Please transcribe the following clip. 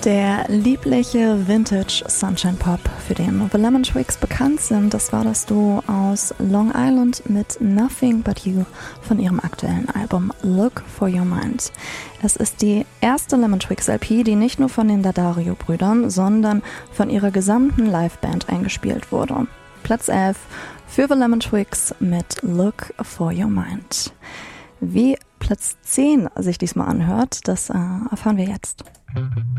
Der liebliche Vintage Sunshine Pop, für den The Lemon Twigs bekannt sind, das war das Duo aus Long Island mit Nothing But You von ihrem aktuellen Album Look For Your Mind. Es ist die erste Lemon Twigs LP, die nicht nur von den D'Addario-Brüdern, sondern von ihrer gesamten Liveband eingespielt wurde. Platz 11 für The Lemon Twigs mit Look For Your Mind. Wie Platz 10 sich diesmal anhört, das erfahren wir jetzt.